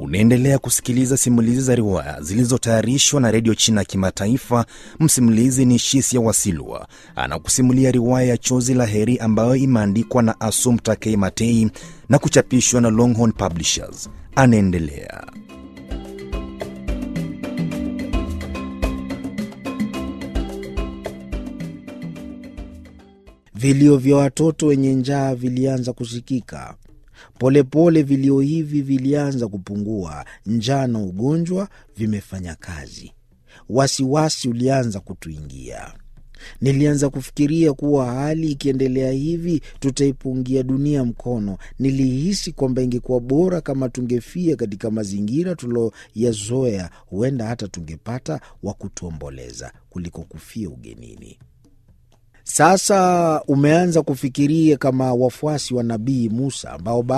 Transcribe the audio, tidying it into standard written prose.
Unaendelea kusikiliza simulizi za riwaya zilizotayarishwa na Radio China Kimataifa. Msimulizi ni Shisia Wasilwa. Anakusimulia riwaya ya Chozi la Heri ambayo imeandikwa na Assumpta K. Matei na kuchapishwa na Longhorn Publishers. Anaendelea. Vilio vya watoto wenye njaa vilianza kusikika. Polepole vilio hivi vilianza kupungua. Njaa na ugonjwa vimefanya kazi. Wasiwasi ulianza kutuingia. Nilianza kufikiria kuwa hali ikiendelea hivi tutaipungia dunia mkono. Nilihisi kwamba ingekuwa bora kama tungefia katika mazingira tuloyazoea. Huenda hata tungepata wa kutuomboleza kuliko kufia ugenini. Sasa umeanza kufikiria kama wafuasi wa Nabii Musa ambao